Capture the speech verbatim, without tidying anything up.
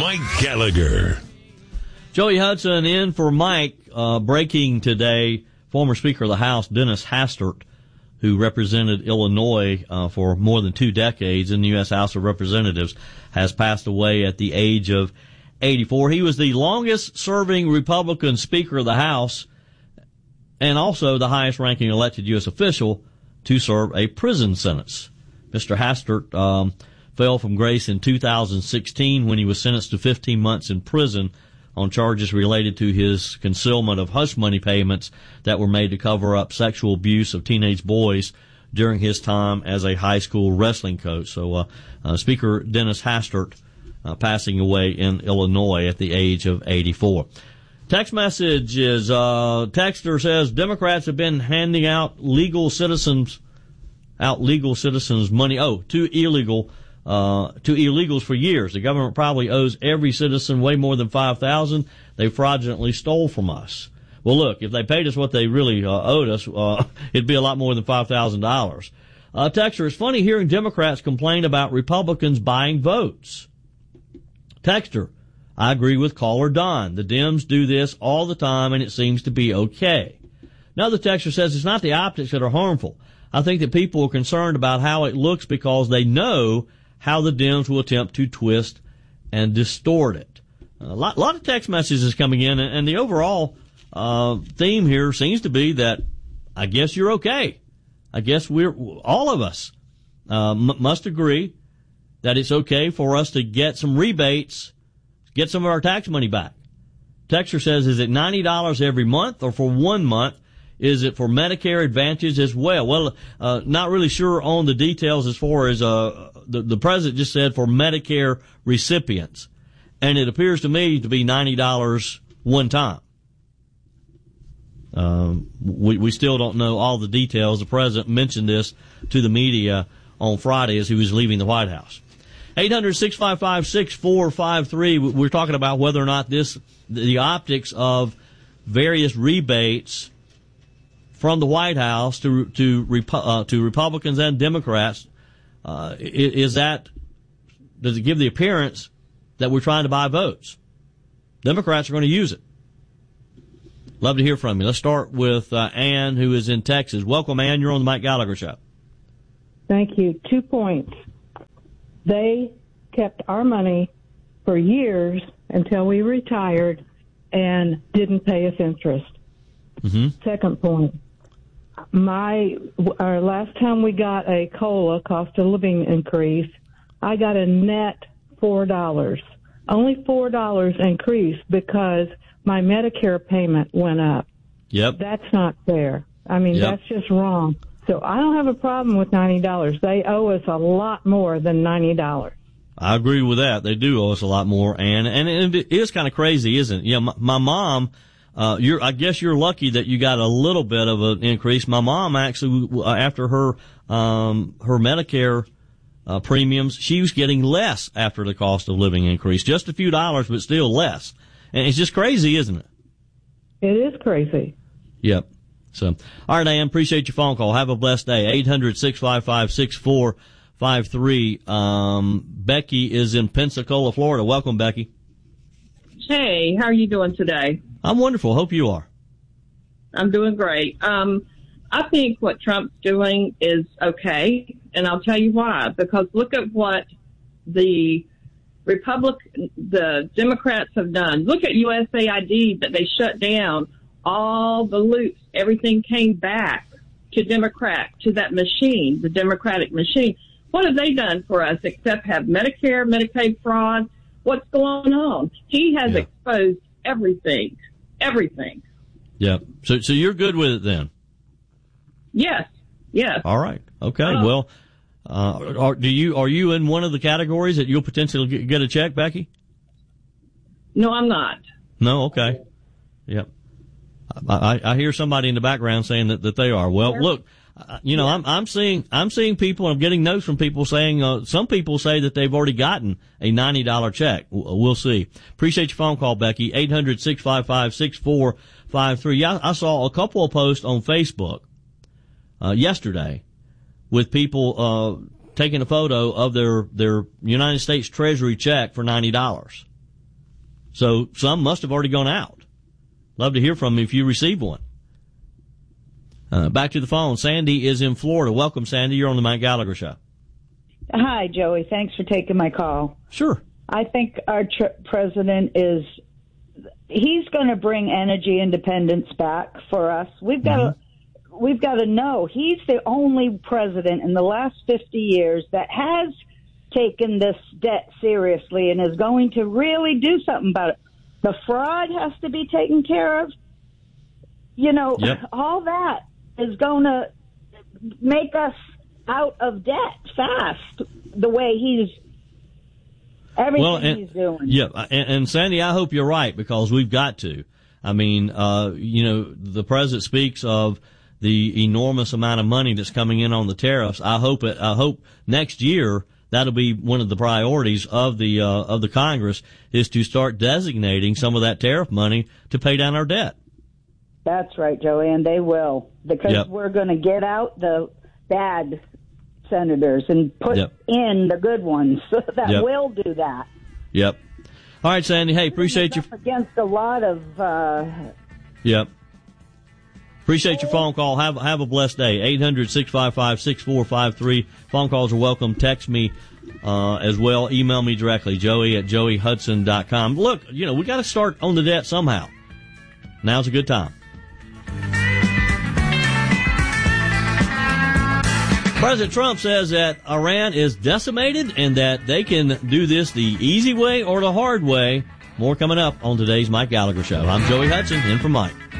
Mike Gallagher. Joey Hudson in for Mike. Uh, breaking today, former Speaker of the House Dennis Hastert, who represented Illinois uh, for more than two decades in the U S House of Representatives, has passed away at the age of eighty-four. He was the longest-serving Republican Speaker of the House and also the highest-ranking elected U S official to serve a prison sentence. Mister Hastert um, fell from grace in two thousand sixteen when he was sentenced to fifteen months in prison on charges related to his concealment of hush money payments that were made to cover up sexual abuse of teenage boys during his time as a high school wrestling coach. So uh, uh, Speaker Dennis Hastert uh, passing away in Illinois at the age of eighty-four. Text message is, uh, texter says, Democrats have been handing out legal citizens, out legal citizens money, oh, to illegal, uh, to illegals for years. The government probably owes every citizen way more than five thousand dollars. They fraudulently stole from us. Well, look, if they paid us what they really uh, owed us, uh, it'd be a lot more than five thousand dollars. Uh, texter, it's funny hearing Democrats complain about Republicans buying votes. Texter, I agree with caller Don. The Dems do this all the time, and it seems to be okay. Another texter says it's not the optics that are harmful. I think that people are concerned about how it looks because they know how the Dems will attempt to twist and distort it. A lot, a lot of text messages coming in, and the overall uh, theme here seems to be that I guess you're okay. I guess we're all of us uh, m- must agree that it's okay for us to get some rebates, get some of our tax money back. Texter says, is it ninety dollars every month or for one month? Is it for Medicare Advantage as well? Well, uh, not really sure on the details as far as uh, the, the president just said for Medicare recipients. And it appears to me to be ninety dollars one time. Um, we, we still don't know all the details. The president mentioned this to the media on Friday as he was leaving the White House. eight hundred, six five five, six four five three. We're talking about whether or not this, the optics of various rebates from the White House to to uh, to Republicans and Democrats, uh, is that, does it give the appearance that we're trying to buy votes? Democrats are going to use it. Love to hear from you. Let's start with uh, Ann, who is in Texas. Welcome, Ann. You're on the Mike Gallagher Show. Thank you. Two points. They kept our money for years until we retired and didn't pay us interest. Mm-hmm. Second point. My our last time we got a COLA, cost of living increase, I got a net four dollars. Only four dollars increase because my Medicare payment went up. Yep. That's not fair. I mean, yep. That's just wrong. So I don't have a problem with ninety dollars. They owe us a lot more than ninety dollars. I agree with that. They do owe us a lot more, and and it is kind of crazy, isn't it? Yeah, my, my mom. Uh, you're, I guess you're lucky that you got a little bit of an increase. My mom actually, after her, um, her Medicare, uh, premiums, she was getting less after the cost of living increase. Just a few dollars, but still less. And it's just crazy, isn't it? It is crazy. Yep. So, all right, Ann, appreciate your phone call. Have a blessed day. eight hundred, six five five, six four five three. Um, Becky is in Pensacola, Florida. Welcome, Becky. Hey, how are you doing today? I'm wonderful. Hope you are. I'm doing great. Um, I think what Trump's doing is okay, and I'll tell you why. Because look at what the Republic, the Democrats have done. Look at U S A I D that they shut down. All the loops, everything came back to Democrat, to that machine, the Democratic machine. What have they done for us except have Medicare, Medicaid fraud? What's going on? He has yeah. exposed everything, everything. Yeah. So, so you're good with it then? Yes. Yes. All right. Okay. Uh, well, uh, are, do you, are you in one of the categories that you'll potentially get, get a check, Becky? No, I'm not. No. Okay. Yep. I, I, I hear somebody in the background saying that, that they are. Well, look, you know, yeah. I'm, I'm seeing, I'm seeing people, I'm getting notes from people saying, uh, some people say that they've already gotten a ninety dollars check. We'll see. Appreciate your phone call, Becky. eight hundred, six five five, six four five three. Yeah, I saw a couple of posts on Facebook, uh, yesterday with people, uh, taking a photo of their, their United States Treasury check for ninety dollars. So some must have already gone out. Love to hear from you if you received one. Uh, back to the phone. Sandy is in Florida. Welcome, Sandy. You're on the Mike Gallagher Show. Hi, Joey. Thanks for taking my call. Sure. I think our tr- president is, he's going to bring energy independence back for us. We've got to, mm-hmm. we've got to know he's the only president in the last fifty years that has taken this debt seriously and is going to really do something about it. The fraud has to be taken care of. You know, yep. all that is going to make us out of debt fast, the way he's, everything well, and, he's doing. Yeah, and, and Sandy, I hope you're right, because we've got to. I mean, uh, you know, the president speaks of the enormous amount of money that's coming in on the tariffs. I hope it, I hope next year that'll be one of the priorities of the, uh, of the Congress, is to start designating some of that tariff money to pay down our debt. That's right, Joey, and they will, because yep. we're going to get out the bad senators and put yep. in the good ones that yep. will do that. Yep. All right, Sandy. Hey, appreciate you. Against a lot of. Uh, yep. Appreciate your phone call. Have have a blessed day. eight hundred, six five five, six four five three. Phone calls are welcome. Text me uh, as well. Email me directly, Joey at joey hudson dot com. Look, you know, we got to start on the debt somehow. Now's a good time. President Trump says that Iran is decimated and that they can do this the easy way or the hard way. More coming up on today's Mike Gallagher Show. I'm Joey Hudson, in for Mike.